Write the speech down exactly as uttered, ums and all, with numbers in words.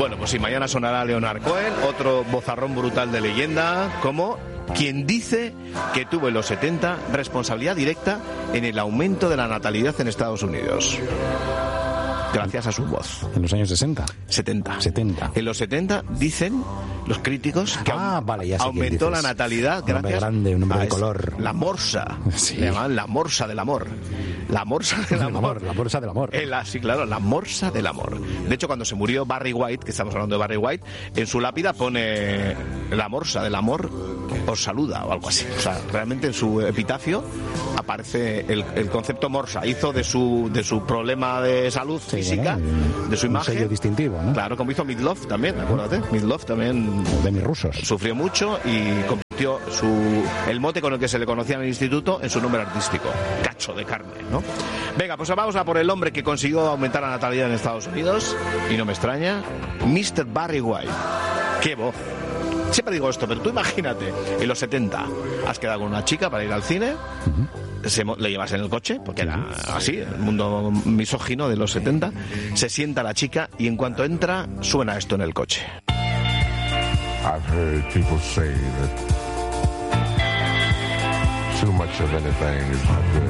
Bueno, pues sí, mañana sonará Leonard Cohen, otro bozarrón brutal de leyenda, como quien dice que tuvo en los setenta responsabilidad directa en el aumento de la natalidad en Estados Unidos. Gracias a su voz. ¿En los años sesenta? setenta. setenta. En los setenta dicen los críticos que ah, vale, ya sé aumentó la natalidad un hombre gracias grande, un hombre a de color. La morsa. Sí. Le llaman la morsa del amor. La morsa del amor. amor. La morsa del amor. Eh, la, sí, claro, la morsa del amor. De hecho, cuando se murió Barry White, que estamos hablando de Barry White, en su lápida pone la morsa del amor os saluda o algo así. O sea, realmente en su epitafio aparece el, el concepto morsa. Hizo de su de su problema de salud sí, física, ¿no? De su imagen. Un sello distintivo, ¿no? Claro, como hizo Midlove también, acuérdate. Midlove también. De mis rusos. Sufrió mucho y convirtió su, el mote con el que se le conocía en el instituto en su nombre artístico. Cacho de carne, ¿no? Venga, pues vamos a por el hombre que consiguió aumentar la natalidad en Estados Unidos. Y no me extraña. mister Barry White. ¡Qué voz! Siempre digo esto, pero tú imagínate, en los setenta has quedado con una chica para ir al cine, uh-huh. se, le llevas en el coche, porque era así, el mundo misógino de los setenta, se sienta la chica y en cuanto entra, suena esto en el coche. I've heard people say that too much of anything is not good.